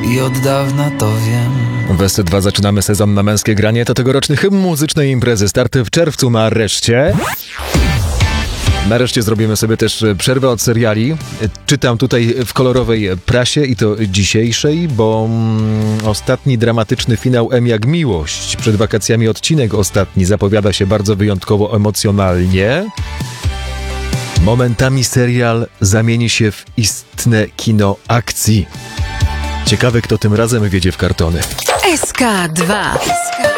i od dawna to wiem. W SC2 zaczynamy sezon na męskie granie. To tegoroczny hymn muzycznej imprezy. Start w czerwcu nareszcie. Nareszcie zrobimy sobie też przerwę od seriali. Czytam tutaj w kolorowej prasie i to dzisiejszej, bo ostatni dramatyczny finał M jak miłość. Przed wakacjami odcinek ostatni zapowiada się bardzo wyjątkowo emocjonalnie. Momentami serial zamieni się w istne kino akcji. Ciekawe, kto tym razem wjedzie w kartony. SK2.